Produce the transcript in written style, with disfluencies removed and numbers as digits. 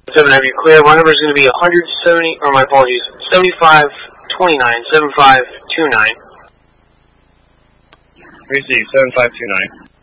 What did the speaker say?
7, have you clear? My number is going to be 170, or my apologies, 7529, 7529. Receive 7529.